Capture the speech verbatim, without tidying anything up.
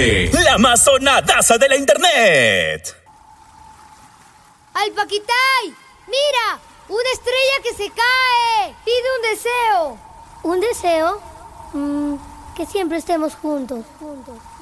siete, la más sonadaza de la internet. ¡Al Paquitay! ¡Mira! ¡Una estrella que se cae! ¡Pide un deseo! ¿Un deseo? Mm, que siempre estemos juntos, juntos.